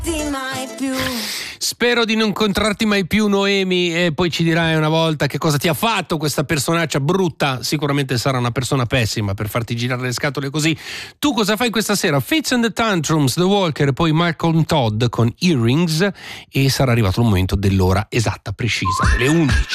mai più. Spero di non incontrarti mai più, Noemi, e poi ci dirai una volta che cosa ti ha fatto questa personaccia brutta. Sicuramente sarà una persona pessima per farti girare le scatole così. Tu cosa fai questa sera? Fits and the Tantrums, The Walker e poi Malcolm Todd con Earrings, e sarà arrivato il momento dell'ora esatta, precisa, delle 11.